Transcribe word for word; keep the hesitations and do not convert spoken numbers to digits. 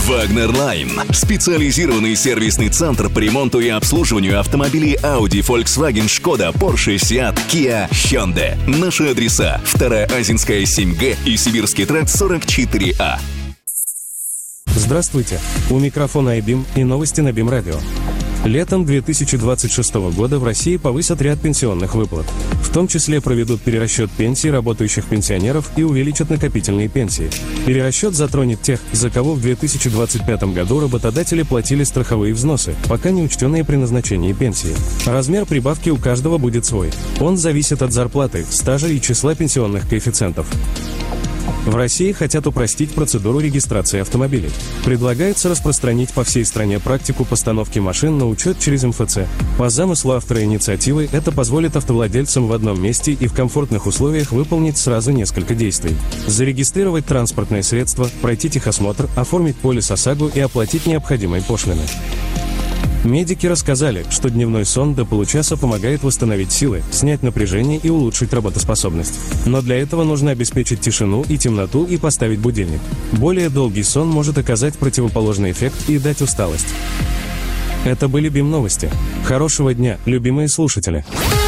Wagner Line. Специализированный сервисный центр по ремонту и обслуживанию автомобилей Audi, Volkswagen, Skoda, Porsche, Seat, Kia, Hyundai. Наши адреса: Вторая Азинская, семь Г и Сибирский тракт, сорок четыре А. Здравствуйте, у микрофона iBeam и новости на Бим Радио. Летом две тысячи двадцать шестого года в России повысят ряд пенсионных выплат. В том числе проведут перерасчет пенсий работающих пенсионеров и увеличат накопительные пенсии. Перерасчет затронет тех, за кого в две тысячи двадцать пятом году работодатели платили страховые взносы, пока не учтенные при назначении пенсии. Размер прибавки у каждого будет свой. Он зависит от зарплаты, стажа и числа пенсионных коэффициентов. В России хотят упростить процедуру регистрации автомобилей. Предлагается распространить по всей стране практику постановки машин на учет через эм эф цэ. По замыслу автора инициативы, это позволит автовладельцам в одном месте и в комфортных условиях выполнить сразу несколько действий. Зарегистрировать транспортное средство, пройти техосмотр, оформить полис ОСАГО и оплатить необходимые пошлины. Медики рассказали, что дневной сон до получаса помогает восстановить силы, снять напряжение и улучшить работоспособность. Но для этого нужно обеспечить тишину и темноту и поставить будильник. Более долгий сон может оказать противоположный эффект и дать усталость. Это были Бим новости. Хорошего дня, любимые слушатели!